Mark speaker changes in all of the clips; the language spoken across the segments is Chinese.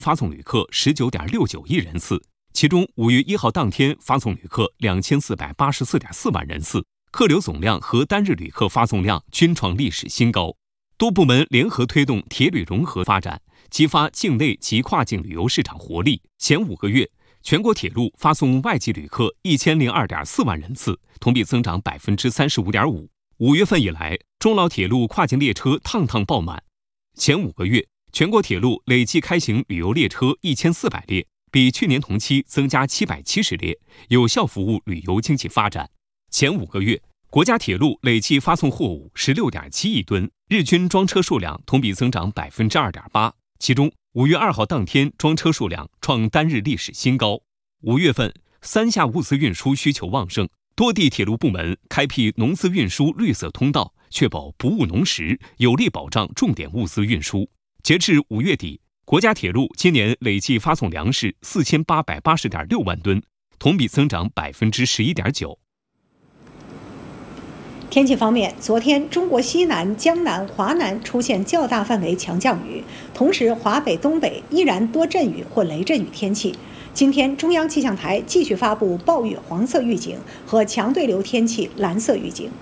Speaker 1: 发送旅客19.69亿人次，其中5月1号当天发送旅客2484.4万人次，客流总量和单日旅客发送量均创历史新高。多部门联合推动铁旅融合发展，激发境内及跨境旅游市场活力。前5个月，全国铁路发送外籍旅客1002.4万人次，同比增长35.5%。5月份以来，中老铁路跨境列车趟趟爆满。前5个月，全国铁路累计开行旅游列车1400列，比去年同期增加770列，有效服务旅游经济发展。前5个月，国家铁路累计发送货物16.7亿吨，日均装车数量同比增长2.8%。其中5月2号当天装车数量创单日历史新高。5月份，三下物资运输需求旺盛，多地铁路部门开辟农资运输绿色通道，确保不误农时，有力保障重点物资运输。截至5月底，国家铁路今年累计发送粮食4880.6万吨，同比增长11.9%。
Speaker 2: 天气方面，昨天中国西南、江南、华南出现较大范围强降雨，同时华北、东北依然多阵雨或雷阵雨天气。今天，中央气象台继续发布暴雨黄色预警和强对流天气蓝色预警。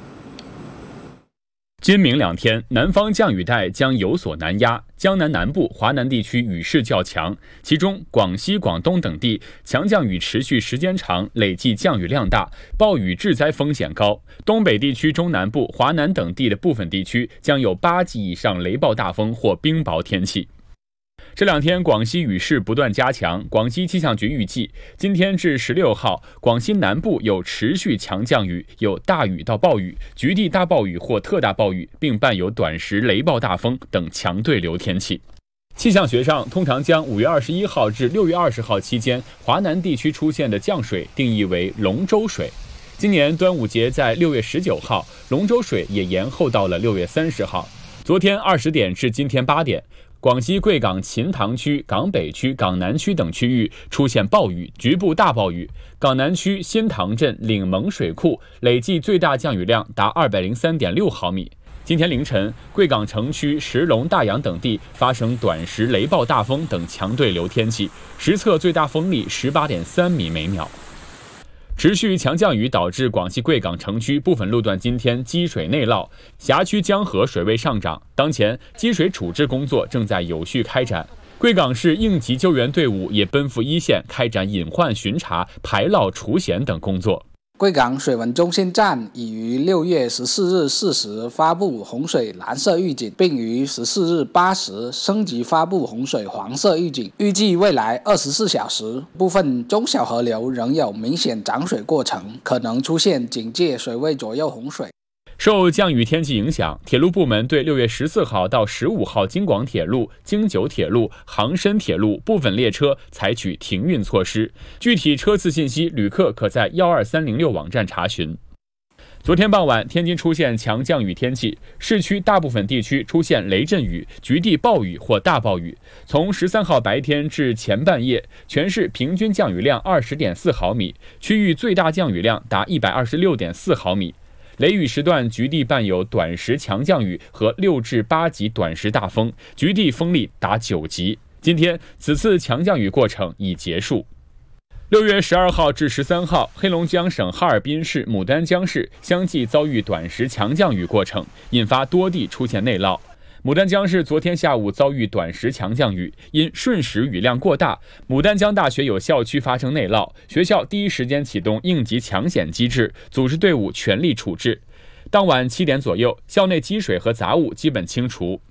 Speaker 3: 今明2天，南方降雨带将有所南压，江南南部、华南地区雨势较强，其中广西、广东等地强降雨持续时间长，累计降雨量大，暴雨致灾风险高。东北地区、中南部、华南等地的部分地区将有8级以上雷暴大风或冰雹天气。这2天，广西雨势不断加强。广西气象局预计，今天至16号，广西南部有持续强降雨，有大雨到暴雨、局地大暴雨或特大暴雨，并伴有短时雷暴大风等强对流天气。气象学上，通常将5月21号至6月20号期间华南地区出现的降水定义为龙舟水。今年端午节在6月19号，龙舟水也延后到了6月30号。昨天20点至今天8点。广西贵港秦塘区、港北区、港南区等区域出现暴雨，局部大暴雨。港南区新塘镇岭蒙水库累计最大降雨量达203.6毫米。今天凌晨，贵港城区、石龙、大洋等地发生短时雷暴大风等强对流天气，实测最大风力18.3米每秒。持续强降雨导致广西贵港城区部分路段今天积水内涝，辖区江河水位上涨。当前积水处置工作正在有序开展，贵港市应急救援队伍也奔赴一线，开展隐患巡查、排涝除险等工作。
Speaker 4: 贵港水文中心站已于6月14日4时发布洪水蓝色预警，并于14日8时升级发布洪水黄色预警。预计未来24小时，部分中小河流仍有明显涨水过程，可能出现警戒水位左右洪水。
Speaker 3: 受降雨天气影响，铁路部门对6月14号到15号京广铁路、京九铁路、杭深铁路部分列车采取停运措施。具体车次信息，旅客可在12306网站查询。昨天傍晚，天津出现强降雨天气，市区大部分地区出现雷阵雨、局地暴雨或大暴雨。从13号白天至前半夜，全市平均降雨量20.4毫米，区域最大降雨量达126.4毫米。雷雨时段局地伴有短时强降雨和6至8级短时大风，局地风力达9级。今天，此次强降雨过程已结束。6月12号至13号，黑龙江省哈尔滨市、牡丹江市相继遭遇短时强降雨过程，引发多地出现内涝。牡丹江市昨天下午遭遇短时强降雨，因瞬时雨量过大，牡丹江大学有校区发生内涝，学校第一时间启动应急抢险机制，组织队伍全力处置。当晚7点左右，校内积水和杂物基本清除。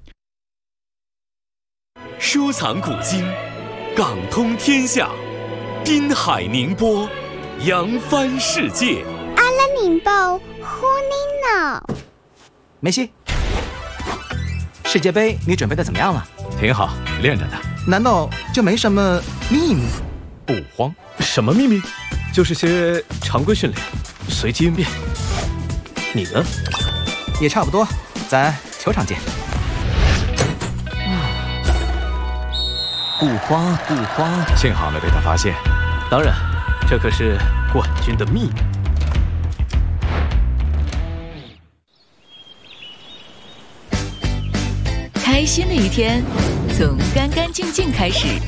Speaker 5: 收藏古今，港通天下，滨海宁波，扬帆世界。
Speaker 6: 阿拉宁报呼尼脑，
Speaker 7: 梅西。世界杯你准备的怎么样了？
Speaker 8: 挺好，练着呢。
Speaker 7: 难道就没什么秘密？
Speaker 8: 不慌，什么秘密？就是些常规训练，随机应变。你呢？
Speaker 7: 也差不多，咱球场见。
Speaker 8: 不慌不慌，幸好没被他发现。当然，这可是冠军的秘密。
Speaker 9: 开开心的一天从干干净净开始。